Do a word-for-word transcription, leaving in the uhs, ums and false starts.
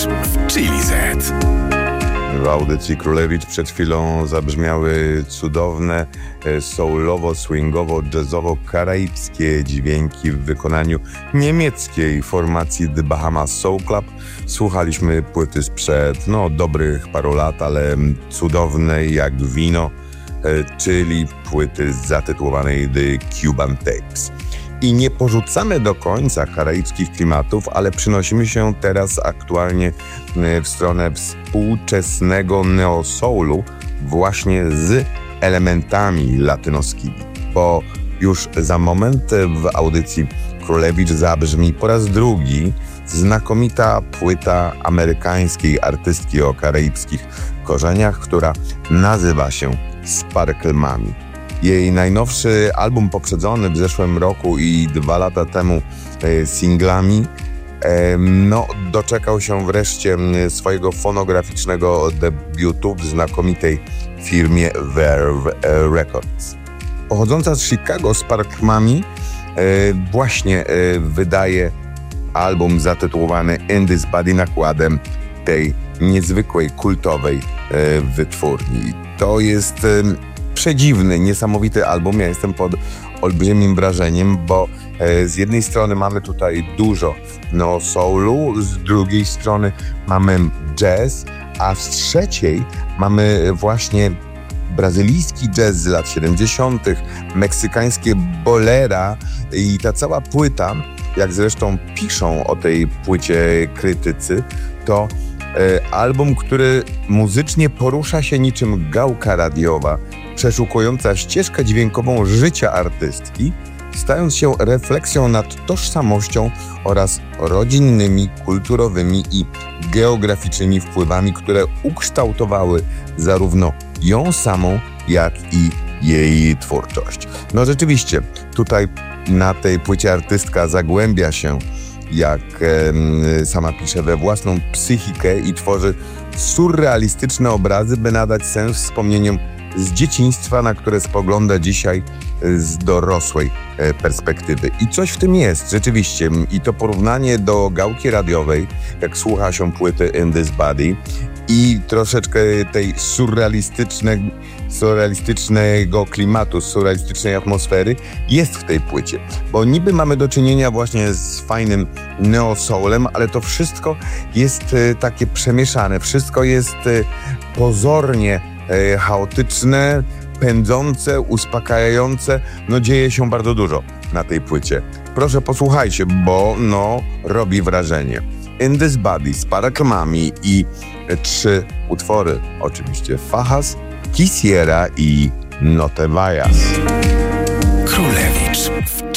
w Chili Z. W audycji Królewicz przed chwilą zabrzmiały cudowne, soulowo, swingowo, jazzowo, karaibskie dźwięki w wykonaniu niemieckiej formacji The Bahamas Soul Club. Słuchaliśmy płyty sprzed no dobrych paru lat, ale cudownej jak wino, czyli płyty zatytułowanej The Cuban Tapes. I nie porzucamy do końca karaibskich klimatów, ale przynosimy się teraz aktualnie w stronę współczesnego neo-soulu właśnie z elementami latynoskimi. Bo już za moment w audycji Królewicz zabrzmi po raz drugi znakomita płyta amerykańskiej artystki o karaibskich korzeniach, która nazywa się Sparkle Mami. Jej najnowszy album poprzedzony w zeszłym roku i dwa lata temu e, singlami e, no, doczekał się wreszcie swojego fonograficznego debiutu w znakomitej firmie Verve Records. Pochodząca z Chicago, Sparkle Mami e, właśnie e, wydaje album zatytułowany In This Body nakładem tej niezwykłej, kultowej e, wytwórni. To jest e, przedziwny, niesamowity album. Ja jestem pod olbrzymim wrażeniem, bo e, z jednej strony mamy tutaj dużo no soulu, z drugiej strony mamy jazz, a z trzeciej mamy właśnie brazylijski jazz z lat siedemdziesiątych, meksykańskie bolera i ta cała płyta, jak zresztą piszą o tej płycie krytycy, to e, album, który muzycznie porusza się niczym gałka radiowa, przeszukująca ścieżkę dźwiękową życia artystki, stając się refleksją nad tożsamością oraz rodzinnymi, kulturowymi i geograficznymi wpływami, które ukształtowały zarówno ją samą, jak i jej twórczość. No rzeczywiście, tutaj na tej płycie artystka zagłębia się, jak e, sama pisze, we własną psychikę i tworzy surrealistyczne obrazy, by nadać sens wspomnieniom z dzieciństwa, na które spogląda dzisiaj z dorosłej perspektywy. I coś w tym jest, rzeczywiście. I to porównanie do gałki radiowej, jak słucha się płyty In This Body i troszeczkę tej surrealistycznej, surrealistycznego klimatu, surrealistycznej atmosfery jest w tej płycie. Bo niby mamy do czynienia właśnie z fajnym neo-soulem, ale to wszystko jest takie przemieszane. Wszystko jest pozornie chaotyczne, pędzące, uspokajające. No dzieje się bardzo dużo na tej płycie. Proszę posłuchajcie, bo no robi wrażenie. In This Body, Sparkle Mami i trzy utwory. Oczywiście Fajas, Quisiera i No Te Vayas. Królewicz w